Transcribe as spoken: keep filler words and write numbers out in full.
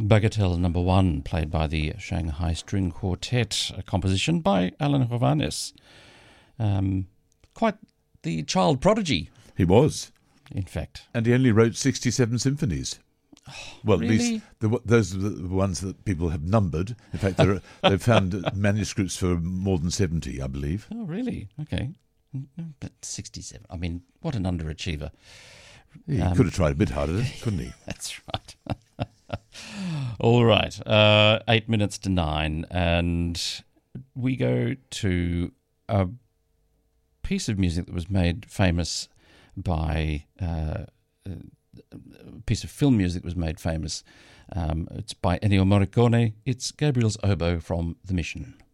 Bagatelle Number One, played by the Shanghai String Quartet, a composition by Alan Hovhannes. Um, quite the child prodigy. He was. In fact. And he only wrote sixty-seven symphonies. Well, really? at least the, those are the ones that people have numbered. In fact, there are, they've found manuscripts for more than seventy, I believe. Oh, really? Okay. But sixty-seven, I mean, what an underachiever. He Um, could have tried a bit harder, couldn't he? That's right. All right. Uh, eight minutes to nine, and we go to a piece of music that was made famous by uh, a piece of film music that was made famous. Um, it's by Ennio Morricone. It's Gabriel's Oboe from The Mission.